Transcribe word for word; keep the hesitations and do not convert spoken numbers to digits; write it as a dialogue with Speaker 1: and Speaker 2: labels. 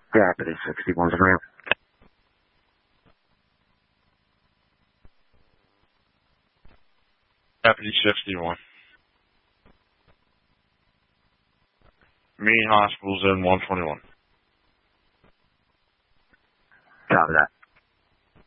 Speaker 1: Deputy sixty-one's around.
Speaker 2: Deputy sixty-one. Main hospital's in one twenty-one.
Speaker 1: Copy that.